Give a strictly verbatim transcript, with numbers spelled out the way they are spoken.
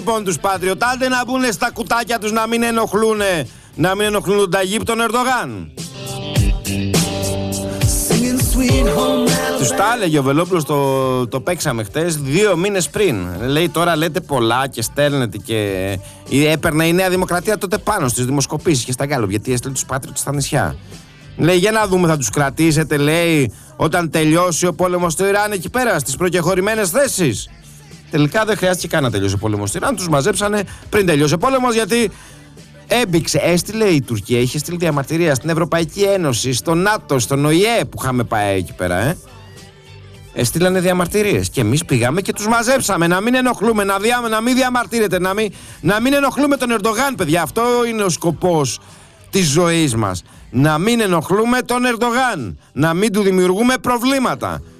Λοιπόν, τους πατριωτάντε να μπουν στα κουτάκια τους, να μην ενοχλούν, να μην ενοχλούν τον Ταγίπ τον Ερντογάν. Τους τα έλεγε ο Βελόπουλος, το, το παίξαμε χτες, δύο μήνες πριν. Λέει τώρα λέτε πολλά και στέλνετε και έπαιρνε η Νέα Δημοκρατία τότε πάνω στις δημοσκοπήσεις και στα γκάλωπ, γιατί έστειλε τους πατριώτες στα νησιά. Λέει για να δούμε, θα τους κρατήσετε, λέει, όταν τελειώσει ο πόλεμος στο Ιράν εκεί πέρα στις προκεχωρημένες θέσεις. Τελικά δεν χρειάστηκε καν να τελειώσει ο πόλεμος στο Ιράν, τους μαζέψανε πριν τελειώσει ο πόλεμος, γιατί έμπηξε, έστειλε η Τουρκία, είχε στείλει διαμαρτυρία στην Ευρωπαϊκή Ένωση, στο ΝΑΤΟ, στον ΟΗΕ που είχαμε πάει εκεί πέρα, ε. Έστειλανε διαμαρτυρίες και εμείς πήγαμε και τους μαζέψαμε. Να μην ενοχλούμε, να, δια, να μην διαμαρτύρετε, να μην, να μην ενοχλούμε τον Ερντογάν, παιδιά. Αυτό είναι ο σκοπός της ζωής μας. Να μην ενοχλούμε τον Ερντογάν, να μην του δημιουργούμε προβλήματα.